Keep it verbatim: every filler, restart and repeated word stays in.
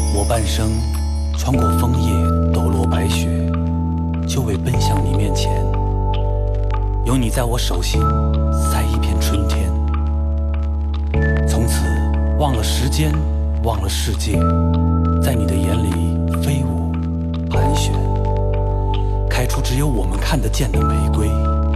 我半生穿过枫叶抖落白雪，就为奔向你面前，有你在我手心塞一片春天。从此忘了时间，忘了世界，在你的眼里飞舞盘旋，开出只有我们看得见的玫瑰。